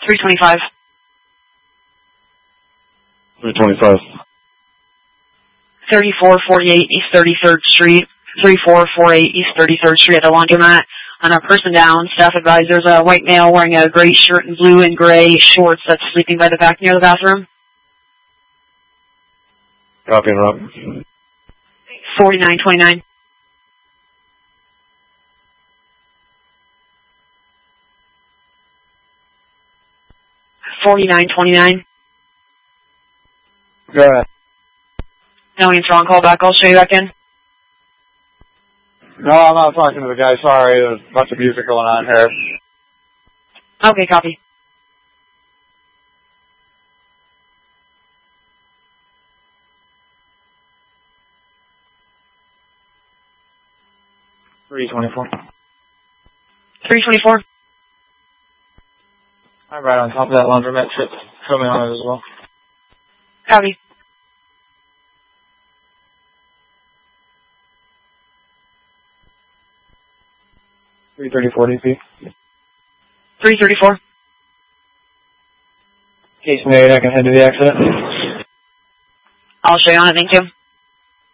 325. 325. 3448 East 33rd Street. 3448 East 33rd Street at the laundromat. On a person down, staff advised there's a white male wearing a gray shirt and blue and gray shorts that's sleeping by the back near the bathroom. Copy and Rob. 4929. $49.29. Go ahead. No answer on call back. I'll show you back in. No, I'm not talking to the guy. Sorry, there's a bunch of music going on here. Okay, copy. $324. 324. I'm right on top of that laundromat trip. Show me on it as well. Copy. $334 DP. 334. Case made, I can head to the accident. I'll show you on it, thank you.